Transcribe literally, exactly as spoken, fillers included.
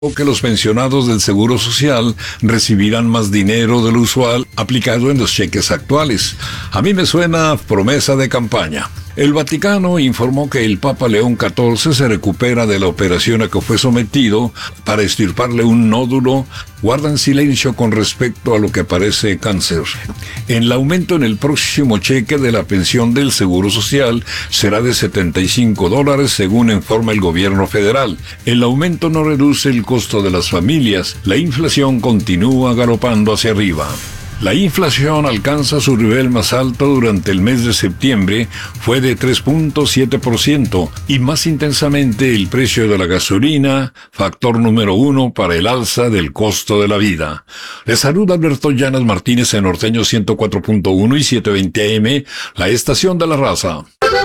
que los pensionados del Seguro Social recibirán más dinero de lo usual aplicado en los cheques actuales. A mí me suena promesa de campaña. El Vaticano informó que el Papa León catorce se recupera de la operación a que fue sometido para extirparle un nódulo. Guardan silencio con respecto a lo que parece cáncer. El aumento en el próximo cheque de la pensión del Seguro Social será de setenta y cinco dólares, según informa el gobierno federal. El aumento no reduce el costo de las familias. La inflación continúa galopando hacia arriba. La inflación alcanza su nivel más alto durante el mes de septiembre, fue de tres punto siete por ciento, y más intensamente el precio de la gasolina, factor número uno para el alza del costo de la vida. Les saluda Alberto Llanas Martínez en Norteño ciento cuatro punto uno y setecientos veinte A M, la estación de la raza.